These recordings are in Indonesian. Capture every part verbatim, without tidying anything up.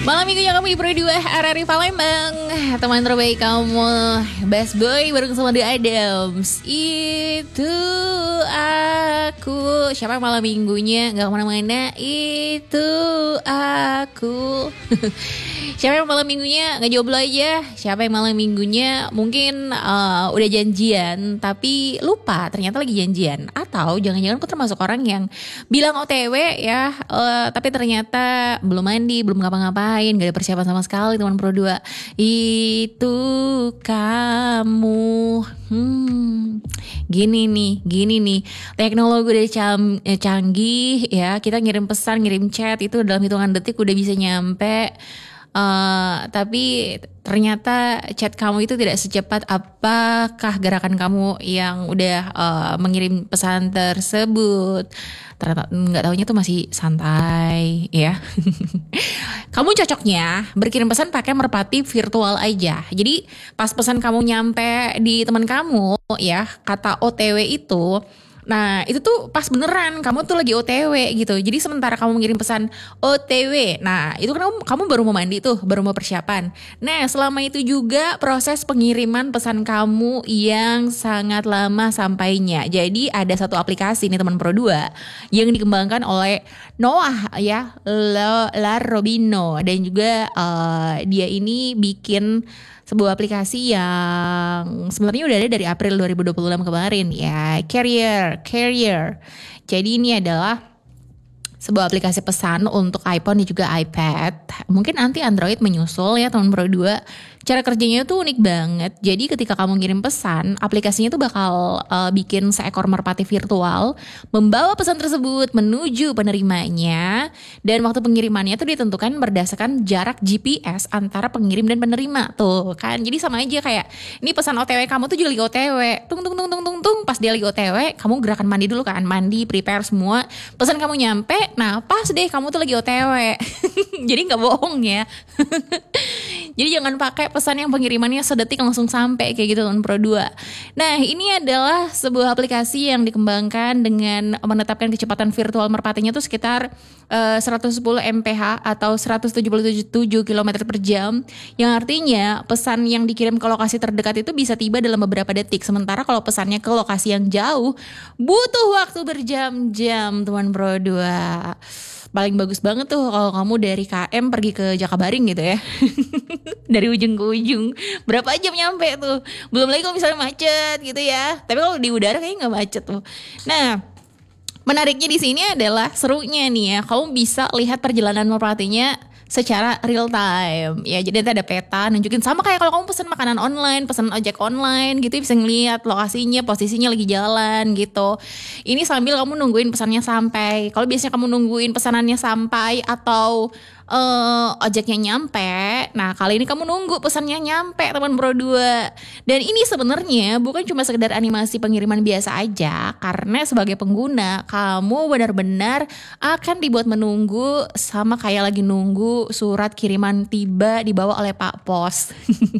Malam minggunya kamu di Pro dua R R I Palembang. Teman terbaik kamu, Best Boy bareng sama The Adams. Itu aku. Siapa yang malam minggunya gak kemana-mana? Itu aku. Siapa yang malam minggunya gak jomblo aja? Siapa yang malam minggunya mungkin uh, udah janjian tapi lupa ternyata lagi janjian? Atau jangan-jangan aku termasuk orang yang bilang O T W ya, uh, tapi ternyata belum mandi, belum ngapa-ngapain, gak ada persiapan sama sekali teman Pro dua. Itu kamu. Hmm, gini nih, gini nih. Teknologi udah cam, eh, canggih ya. Kita ngirim pesan, ngirim chat itu dalam hitungan detik udah bisa nyampe. Uh, tapi ternyata chat kamu itu tidak secepat apakah gerakan kamu yang udah uh, mengirim pesan tersebut. Ternyata nggak taunya tuh masih santai ya. Kamu cocoknya berkirim pesan pakai merpati virtual aja. Jadi pas pesan kamu nyampe di teman kamu ya, kata O T W itu, nah itu tuh pas beneran kamu tuh lagi O T W gitu. Jadi sementara kamu ngirim pesan O T W, nah itu kan kamu, kamu baru mau mandi tuh, baru mau persiapan. Nah selama itu juga proses pengiriman pesan kamu yang sangat lama sampainya. Jadi ada satu aplikasi nih teman Pro dua yang dikembangkan oleh Noah ya, La Robino, dan juga uh, dia ini bikin sebuah aplikasi yang sebenarnya udah ada dari April dua ribu dua puluh enam kemarin ya, Carrier, Carrier. Jadi ini adalah sebuah aplikasi pesan untuk iPhone dan juga iPad. Mungkin nanti Android menyusul ya teman Pro dua. Cara kerjanya tuh unik banget. Jadi ketika kamu ngirim pesan, aplikasinya tuh bakal uh, bikin seekor merpati virtual membawa pesan tersebut menuju penerimanya, dan waktu pengirimannya tuh ditentukan berdasarkan jarak G P S antara pengirim dan penerima. Tuh kan, jadi sama aja kayak ini pesan O T W kamu tuh juga lagi O T W. Tung tung tung tung tung tung, pas dia lagi O T W, kamu gerakan mandi dulu kan, mandi, prepare semua. Pesan kamu nyampe, nah pas deh kamu tuh lagi O T W. Jadi nggak bohong ya. Jadi jangan pakai pesan yang pengirimannya sedetik langsung sampai kayak gitu teman Pro dua. Nah ini adalah sebuah aplikasi yang dikembangkan dengan menetapkan kecepatan virtual merpatinya tuh sekitar uh, seratus sepuluh megabytes per second atau seratus tujuh puluh tujuh kilometer per jam. Yang artinya pesan yang dikirim ke lokasi terdekat itu bisa tiba dalam beberapa detik. Sementara kalau pesannya ke lokasi yang jauh butuh waktu berjam-jam teman Pro dua. Paling bagus banget tuh kalau kamu dari K M pergi ke Jakabaring gitu ya. Dari ujung ke ujung berapa jam nyampe tuh. Belum lagi kalau misalnya macet gitu ya. Tapi kalau di udara kayaknya gak macet tuh. Nah menariknya di sini adalah serunya nih ya, kamu bisa lihat perjalanan merpatinya secara real time ya. Jadi nanti ada peta nunjukin, sama kayak kalau kamu pesan makanan online, pesan ojek online gitu, bisa ngeliat lokasinya, posisinya lagi jalan gitu. Ini sambil kamu nungguin pesannya sampai. Kalau biasanya kamu nungguin pesanannya sampai atau Uh, ojeknya nyampe, nah kali ini kamu nunggu pesannya nyampe teman Pro dua. Dan ini sebenarnya bukan cuma sekedar animasi pengiriman biasa aja, karena sebagai pengguna kamu benar-benar akan dibuat menunggu sama kayak lagi nunggu surat kiriman tiba dibawa oleh Pak Pos.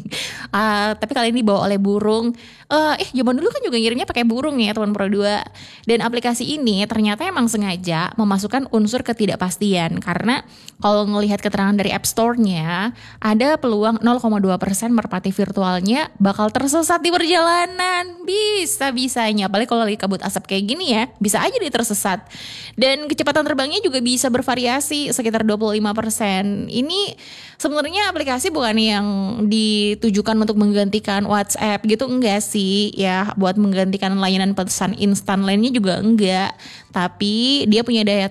uh, tapi kali ini dibawa oleh burung. uh, Eh zaman dulu kan juga ngirimnya pakai burung ya teman Pro dua. Dan aplikasi ini ternyata emang sengaja memasukkan unsur ketidakpastian, karena kalau ngelihat keterangan dari App Store-nya, ada peluang nol koma dua persen merpati virtualnya bakal tersesat di perjalanan. Bisa-bisanya, apalagi kalau lagi kabut asap kayak gini ya, bisa aja dia tersesat. Dan kecepatan terbangnya juga bisa bervariasi sekitar dua puluh lima persen. Ini sebenarnya aplikasi bukan yang ditujukan untuk menggantikan WhatsApp gitu, enggak sih ya, buat menggantikan layanan pesan instan lainnya juga enggak. Tapi dia punya daya